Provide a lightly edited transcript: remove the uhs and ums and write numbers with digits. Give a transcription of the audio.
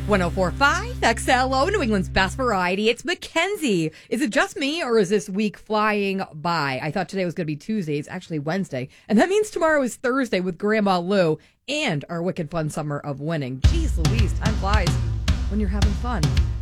1045 XLO, New England's best variety. It's Mackenzie. Is it just me, or is this week flying by? I thought today was going to be Tuesday. It's actually Wednesday. And that means tomorrow is Thursday with Grandma Lou and our Wicked Fun Summer of Winning. Jeez Louise, time flies when you're having fun.